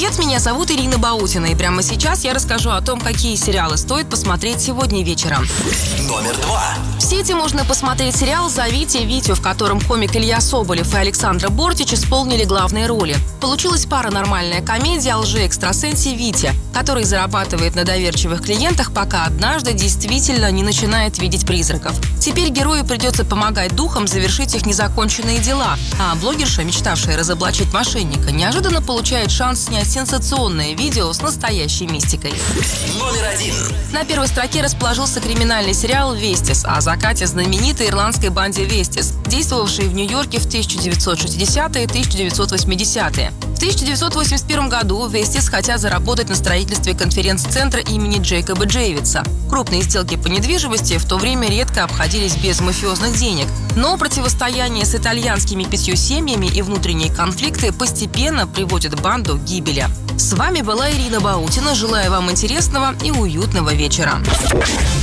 Привет, меня зовут Ирина Баутина, и прямо сейчас я расскажу о том, какие сериалы стоит посмотреть сегодня вечером. Номер 2. В сети можно посмотреть сериал «Зовите Витю», в котором комик Илья Соболев и Александра Бортич исполнили главные роли. Получилась паранормальная комедия о лжеэкстрасенсе Вите, который зарабатывает на доверчивых клиентах, пока однажды действительно не начинает видеть призраков. Теперь герою придется помогать духам завершить их незаконченные дела, а блогерша, мечтавшая разоблачить мошенника, неожиданно получает шанс снять сенсационное видео с настоящей мистикой. Номер 1. На первой строке расположился криминальный сериал «Вестис» о закате знаменитой ирландской банде «Вестис», действовавшей в Нью-Йорке в 1960-е и 1980-е. В 1981 году «Вестис» хотят заработать на строительстве конференц-центра имени Джейкоба Джейвица. Крупные сделки по недвижимости в то время редко обходились без мафиозных денег. Но противостояние с итальянскими 5 семьями и внутренние конфликты постепенно приводят банду к гибели. С вами была Ирина Баутина. Желаю вам интересного и уютного вечера.